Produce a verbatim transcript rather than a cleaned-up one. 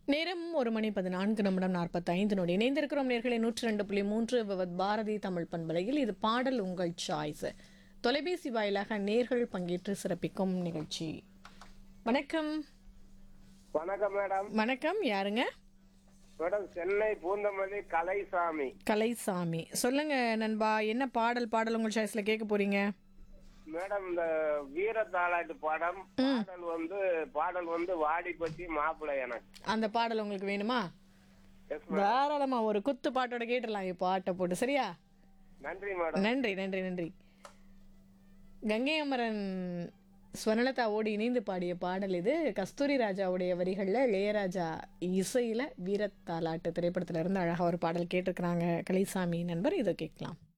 நேரம் ஒரு மணி பதினான்கு நிமிடம் நாற்பத்தைந்து நொடி இணைந்திருக்கிறோம் நேர்களை நூற்றி ரெண்டு புள்ளி மூன்று விவத் பாரதி தமிழ் பண்பலையில். இது பாடல் உங்கள் சாய்ஸ். தொலைபேசி வாயிலாக நேர்கள் பங்கேற்று சிறப்பிக்கும் நிகழ்ச்சி. வணக்கம். வணக்கம் மேடம். வணக்கம், யாருங்க? மேடம், சென்னை பூந்தமல்லி கலைசாமி. கலைசாமி, சொல்லுங்க நண்பா, என்ன பாடல் பாடல் உங்கள் சாய்ஸ்ல கேட்க போறீங்க? மேடம், இந்த வீர தாலாட்டு பாடம் பாடல் வந்து பாடல் வந்து வாடி பத்தி மாப்பிள்ளை எனக்கு. அந்த பாடல் உங்களுக்கு வேணுமா? Yes, madam. தாராளமா ஒரு குத்து பாட்டோட கேட்டுடலாம் இப்போ ஆட்டை போட்டு. சரியா? நன்றி மேடம். நன்றி நன்றி நன்றி. கங்கை அமரன் ஸ்வர்ணலதாவோடு இணைந்து பாடிய பாடல் இது. கஸ்தூரி ராஜாவுடைய வரிகளில் இளையராஜா இசையில் வீரத்தாலாட்டு திரைப்படத்துல இருந்து அழகாக ஒரு பாடல் கேட்டிருக்கிறாங்க கலைசாமி நண்பர். இதை கேட்கலாம்.